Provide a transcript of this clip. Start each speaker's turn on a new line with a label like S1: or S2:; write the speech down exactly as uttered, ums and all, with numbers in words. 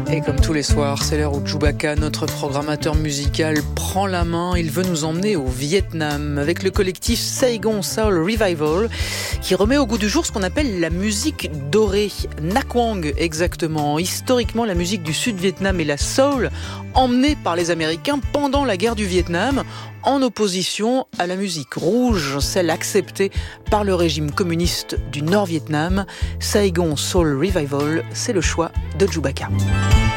S1: Et comme tous les soirs, c'est l'heure où Chewbacca, notre programmateur musical, prend la main. Il veut nous emmener au Vietnam avec le collectif Saigon Soul Revival qui remet au goût du jour ce qu'on appelle la musique dorée. Nak Wong exactement. Historiquement, la musique du Sud-Vietnam et la soul emmenée par les Américains pendant la guerre du Vietnam en opposition à la musique rouge, celle acceptée par le régime communiste du Nord-Vietnam. Saigon Soul Revival, c'est le choix de Chewbacca.